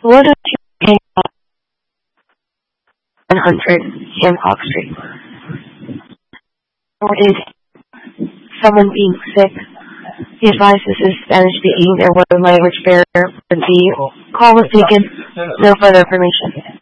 100 Hancock Street. Is someone being sick. He advises his Spanish speaking and one language barrier would be call was taken. No further information.